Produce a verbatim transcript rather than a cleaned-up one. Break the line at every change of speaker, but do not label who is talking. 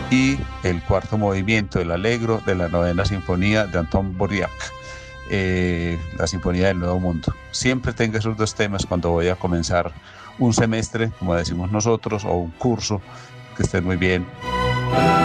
y el cuarto movimiento, el Allegro de la novena sinfonía de Anton Dvorak, eh, la Sinfonía del Nuevo Mundo. Siempre tengo esos dos temas cuando voy a comenzar un semestre, como decimos nosotros, o un curso. Que estén muy bien.